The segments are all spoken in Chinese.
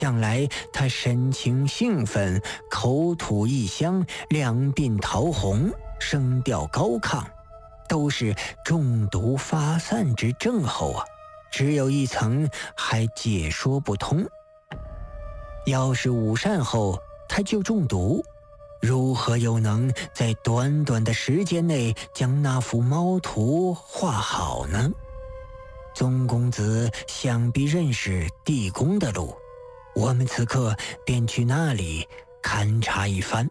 想来他神情兴奋，口吐异香，两鬓桃红，声调高亢，都是中毒发散之症候啊！只有一层还解说不通。要是午膳后他就中毒，如何又能在短短的时间内将那幅猫图画好呢？宗公子想必认识地宫的路，我们此刻便去那里勘察一番。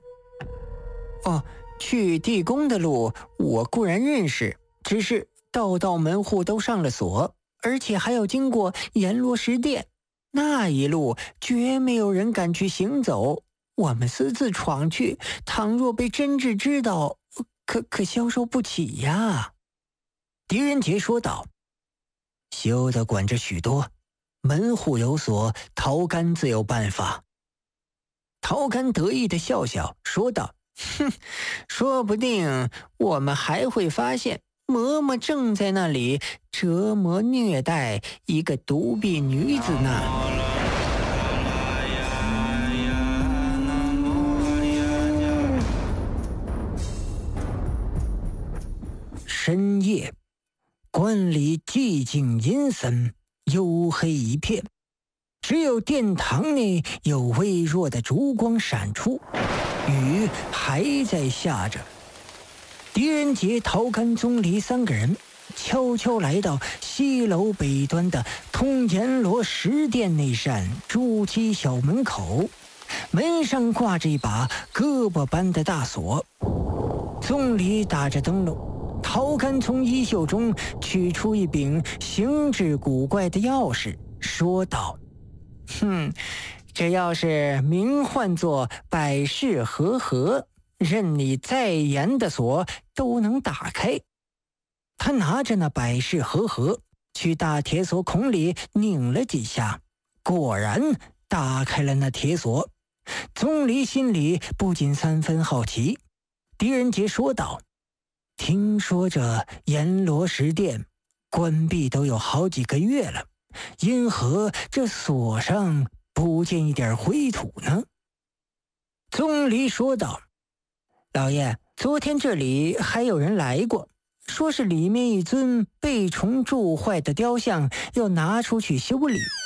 去地宫的路我固然认识，只是道道门户都上了锁，而且还要经过阎罗石殿，那一路绝没有人敢去行走。我们私自闯去，倘若被真挚知道，可消受不起呀。狄仁杰说道：休得管着许多，门户有锁，陶干自有办法。陶干得意地笑笑说道：说不定我们还会发现嬷嬷正在那里折磨虐待一个独臂女子呢。深夜，观里寂静阴森，幽黑一片，只有殿堂内有微弱的烛光闪出，雨还在下着。狄仁杰、陶干、宗离三个人悄悄来到西楼北端的通阎罗石殿那扇朱漆小门口，门上挂着一把胳膊般的大锁。宗离打着灯笼，陶干从衣袖中取出一柄形制古怪的钥匙，说道：这钥匙名唤作百世和合，任你再严的锁都能打开。他拿着那百世和合去大铁锁孔里拧了几下，果然打开了那铁锁。宗离心里不禁三分好奇。狄仁杰说道：听说这阎罗石殿关闭都有好几个月了，因何这锁上不见一点灰土呢？宗离说道：老爷，昨天这里还有人来过，说是里面一尊被虫蛀坏的雕像要拿出去修理，